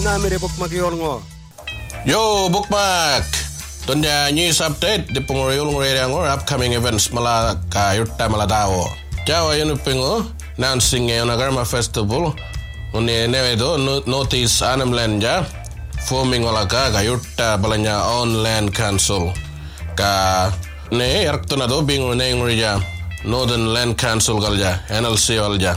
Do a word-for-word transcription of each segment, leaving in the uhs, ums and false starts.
namire bookmark yolngo. Yo bookmark. Tonja news update di penguriyul nguriyangor upcoming events mala ka yutta mala dawo. Jawa yunu pengo announcing a Nagarma festival uni nevedo notice Animland ja forming wala ka ka yutta balanya on land council ka ne yaktuna do bingu ne ngurija Northern Land Council galja N L C walja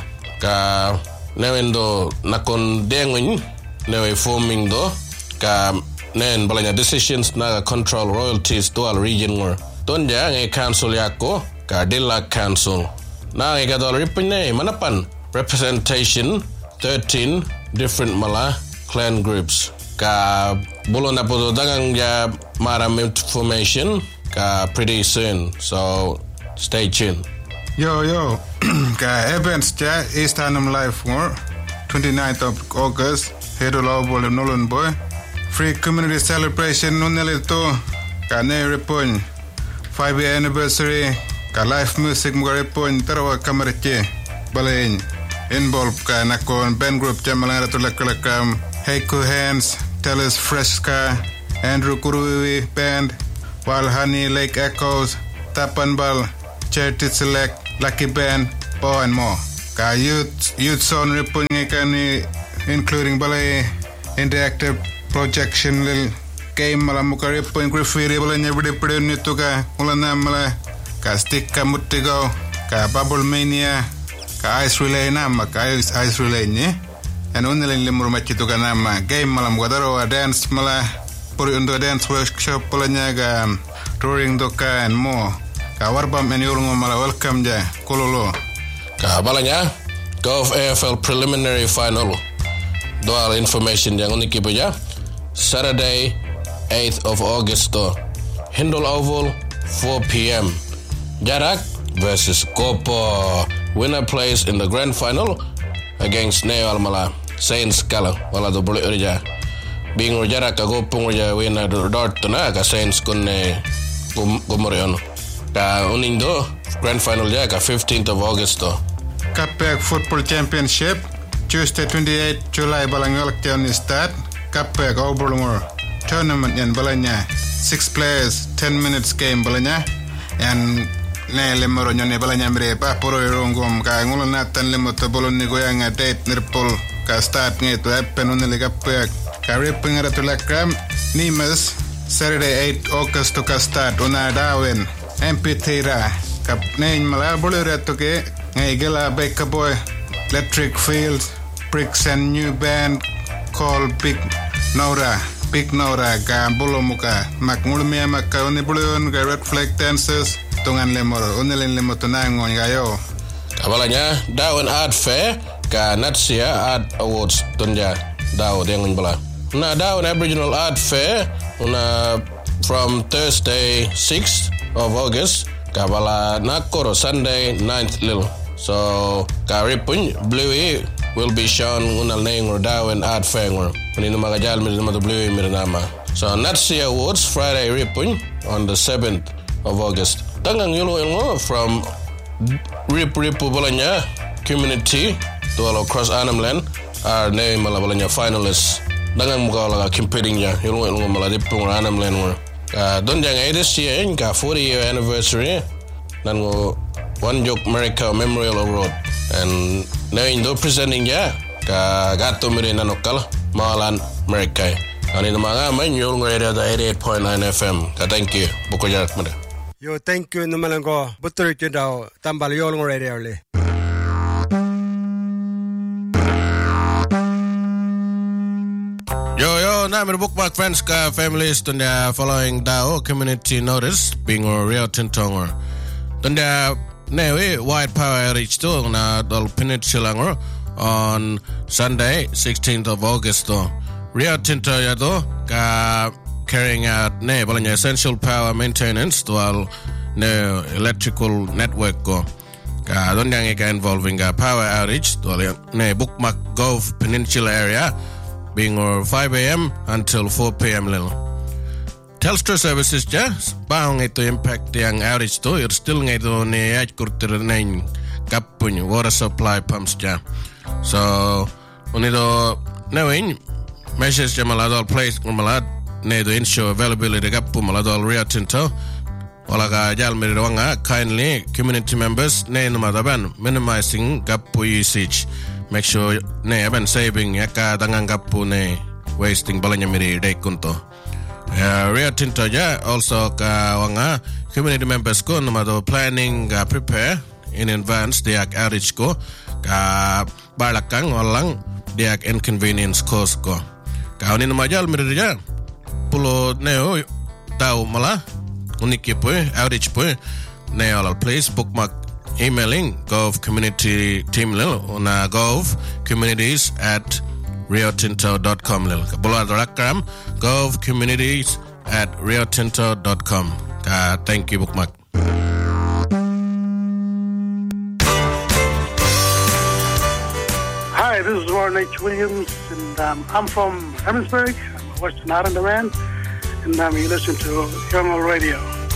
ka nevendo nakon dengun newe forming do ka nen balanya decisions na control royalties dual region ngor tonja nge council yako ka Dilla Council na nge gadol ripine manapan representation thirteen different mala clan groups ka bulo na podo dagang ja maram information ka pretty soon so stay tuned. Yo yo ka events ja East Hanum Life ngor twenty-ninth of August hedo lawbol nolan boy free community celebration nunel to ka ne repon five year anniversary ka live music mo repon tarawa kamarche balen involve ka nakon band group jamala to lakalakam Heiko Hands Tellus Fresca Andrew Kuruwi band Walhani Lake Echoes Tapanbal Charity Select Lucky Band po and more ka youth youth son repon kani including balay interactive projection lil game mala mukari point graffiti bala nyabde pede nitu ka ulana mala ka stick ka mutigo ka bubble mania ka ice relay nama ka ice, ice relay ni and unelin limur machitu ka nama game mala mukadaro dance mala puri undo dance workshop bala nyaga touring doka and more ka warbam and yulungo mala welcome ja kololo ka balanya Golf A F L preliminary final dual information yang unik ya Saturday eighth of August to Hindol Oval four p.m. Jarak versus Kopo. Winner plays in the grand final against Neo Almala Saints Kala wala do boleh urja bingur Jarak ka Kopo urja winner dort na ka Saints kunne gumorion ka unindo grand final ja ka fifteenth of August to Kapek Football Championship Tuesday twenty-eighth July balangalak tiyan start Kapek Oberlumor tournament yan balanya six players ten minutes game balanya yan ne lemoro nyone balanya mire pa poro rongom ka ngulo natan lemoto bolon ni goyang date nirpol ka start ngeto happen on le Kapek ka ripping at la cram Nimes Saturday eighth August to ka start ona dawen amphitheater kap ne mala bolore to ke ngegela beka boy electric fields bricks and new band called Big Nora Big Nora ka bolo muka makngulmi makka oni bulon ka red flag dancers tungan lemor onelen lemor tunangon gayo kabalanya dawn art fair ka Natsia Art Awards tunja daw dengan bala na dawn Aboriginal Art Fair una from Thursday sixth of August kabala nakoro Sunday ninth lil so ka ripun Bluey will be shown unal neng or dawen art fair ngor nino magajal mi nama Bluey mirnama so Natsi Awards Friday ripun on the seventh of August tangang yulo ngo from rip rip balanya community to all across Animland are name mala balanya finalists dangang muka la competing ya yulo ngo mala dipung Animland ngor uh, don jang this year ka forty year anniversary nan ngo One Joke America Memorial Award and now Indo presenting ya ka gato mire nanokal malan America ani mga man yung area da eighty-eight point nine F M ka thank you buko jarak mada Yo thank you numalango butur daw tambal yung area le Yo yo na mer bookmark friends ka families tunda following dao community notice being a real tintongor tunda Newe White Power reached to na dol peninsula ngor on Sunday sixteenth of August to Rio Tinto yado ka carrying out ne balanya essential power maintenance to all ne electrical network ko ka don yang ka involving a power outage to ne Bookmark Gove Peninsula area being or five a.m. until four p.m. lil Telstra services ja baong ito impact yang outage to ir still ngaito ni aj kurtir nain kapun water supply pumps ja so unito nawin message maladol place malad ne do ensure availability gap maladol Rio Tinto wala ga jal mi wanga kindly community members ne no madaban minimizing gap usage make sure ne aban saving yaka dangang gap ne wasting balanya mi de kunto uh, Rio Tinto ja also ka wanga community members ko no mado planning uh, prepare in advance diak outage ko ka balakang walang diak inconvenience cost ko ka ni majal mirja pulo neo tau mala uniki po outage po neo al place bookmark emailing gov community team lil na gov communities at riotinto dot com lil ka bulo rakam gov communities at riotinto dot com ka thank you bookmark. Hi, this is Warren H. Williams, and um, I'm from Emmitsburg. I'm a Western Islander man, and um, you listen to Young Radio.